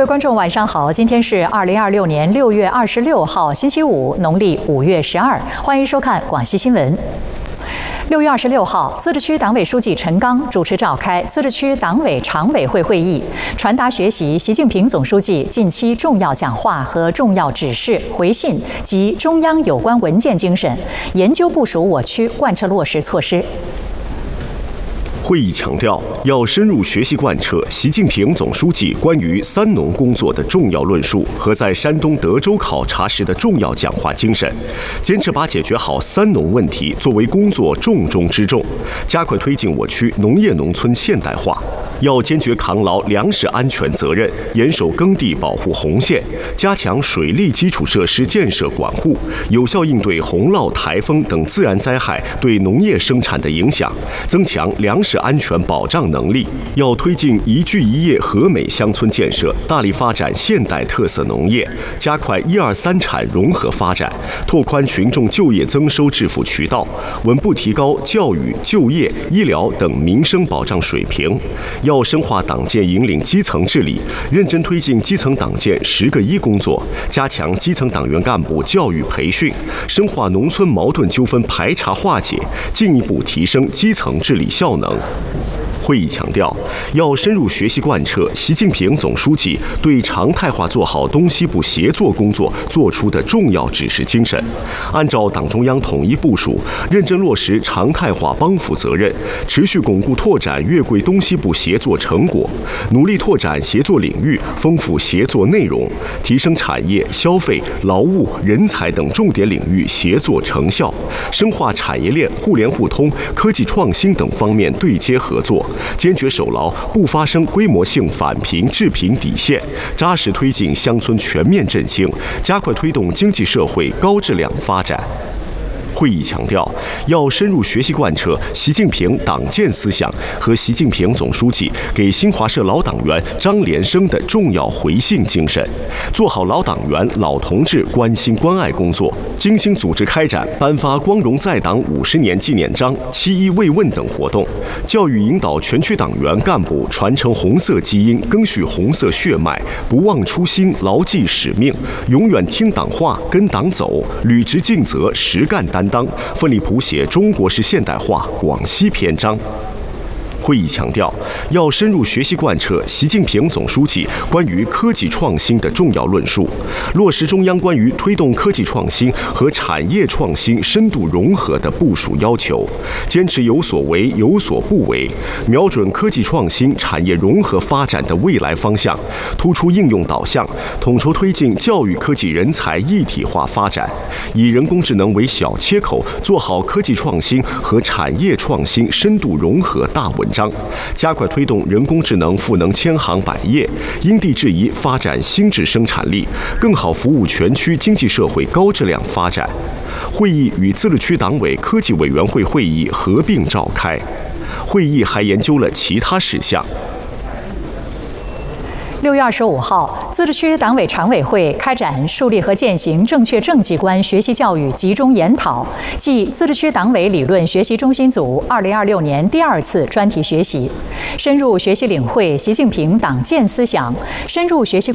观众，晚上好！今天是2026年6月26号，星期五，农历5月12。欢迎收看广西新闻。6月26号，自治区党委书记陈刚主持召开自治区党委常委会会议，传达学习习近平总书记近期重要讲话和重要指示、回信及中央有关文件精神，研究部署我区贯彻落实措施。 会议强调，要深入学习贯彻习近平总书记关于“三农”工作的重要论述和在山东德州考察时的重要讲话精神，坚持把解决好“三农”问题作为工作重中之重，加快推进我区农业农村现代化。要坚决扛牢粮食安全责任，严守耕地保护红线，加强水利基础设施建设管护，有效应对洪涝、台风等自然灾害对农业生产的影响，增强粮食安全保障能力。要推进宜居宜业和美乡村建设，大力发展现代特色农业，加快1、2、3产融合发展，拓宽群众就业增收致富渠道，稳步提高教育、就业、医疗等民生保障水平。 要深化党建引领基层治理，认真推进基层党建10个1工作，加强基层党员干部教育培训，深化农村矛盾纠纷排查化解，进一步提升基层治理效能。 会议强调，要深入学习贯彻习近平总书记对常态化做好东西部协作工作作出的重要指示精神，按照党中央统一部署，认真落实常态化帮扶责任，持续巩固拓展越桂东西部协作成果，努力拓展协作领域，丰富协作内容，提升产业、消费、劳务、人才等重点领域协作成效，深化产业链互联互通、科技创新等方面对接合作。 坚决守牢不发生规模性返贫致贫底线，扎实推进乡村全面振兴，加快推动经济社会高质量发展。 会议强调，要深入学习贯彻习近平党建思想和习近平总书记给新华社老党员张连生的重要回信精神，做好老党员、老同志关心关爱工作，精心组织开展颁发光荣在党50年纪念章、7·1慰问等活动，教育引导全区党员干部传承红色基因，赓续红色血脉，不忘初心，牢记使命，永远听党话、跟党走，履职尽责，实干担当。 奋力谱写中国式现代化广西篇章。 会议强调，要深入学习贯彻习近平总书记关于科技创新的重要论述，落实中央关于推动科技创新和产业创新深度融合的部署要求，坚持有所为有所不为，瞄准科技创新产业融合发展的未来方向，突出应用导向，统筹推进教育科技人才一体化发展，以人工智能为小切口，做好科技创新和产业创新深度融合大文章。 加快推动人工智能赋能千行百业，因地制宜发展新质生产力，更好服务全区经济社会高质量发展。会议与自治区党委科技委员会会议合并召开，会议还研究了其他事项。 6月25号，自治区党委常委会开展树立和践行正确政绩观学习教育集中研讨暨自治区党委理论学习中心组2026年第2次专题学习，深入学习领会习近平党建思想，深入学习